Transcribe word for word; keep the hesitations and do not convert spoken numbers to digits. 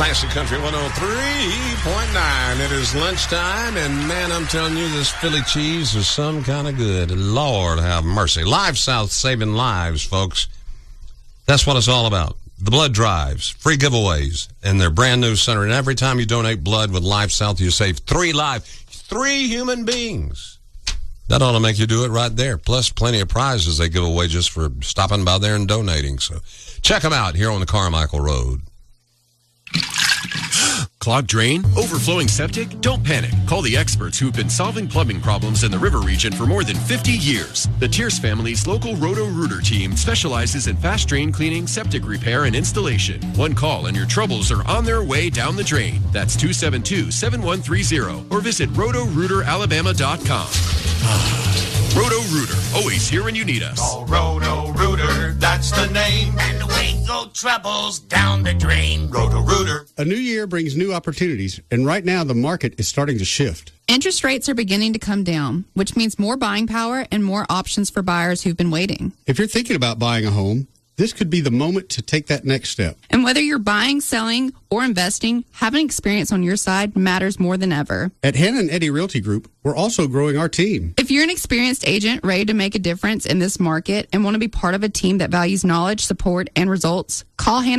Classic Country one oh three point nine. It is lunchtime, and man, I'm telling you, this Philly cheese is some kind of good. Lord have mercy. Live South saving lives, folks. That's what it's all about. The blood drives, free giveaways, and their brand new center. And every time you donate blood with Live South, you save three lives, three human beings. That ought to make you do it right there. Plus, plenty of prizes they give away just for stopping by there and donating. So check them out here on the Carmichael Road. Clogged drain? Overflowing septic? Don't panic. Call the experts who've been solving plumbing problems in the river region for more than fifty years. The Tierce family's local Roto-Rooter team specializes in fast drain cleaning, septic repair, and installation. One call and your troubles are on their way down the drain. That's two seven two, seven one three zero or visit roto rooter alabama dot com. Roto-Rooter, always here when you need us. Call Roto-Rooter, that's the name. And away go troubles down the drain. Roto-Rooter. A new year brings new opportunities, and right now the market is starting to shift. Interest rates are beginning to come down, which means more buying power and more options for buyers who've been waiting. If you're thinking about buying a home, this could be the moment to take that next step. And whether you're buying, selling, or investing, having experience on your side matters more than ever. At Hannah and Eddie Realty Group, we're also growing our team. If you're an experienced agent ready to make a difference in this market and want to be part of a team that values knowledge, support, and results, call Hannah